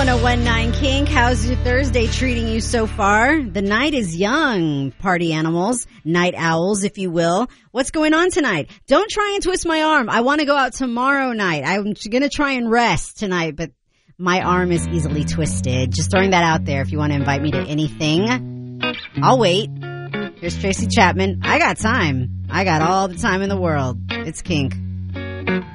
1019 Kink, how's your Thursday treating you so far? The night is young, party animals, night owls, if you will. What's going on tonight? Don't try and twist my arm. I want to go out tomorrow night. I'm going to try and rest tonight, but my arm is easily twisted. Just throwing that out there. If you want to invite me to anything, I'll wait. Here's Tracy Chapman. I got time. I got all the time in the world. It's Kink.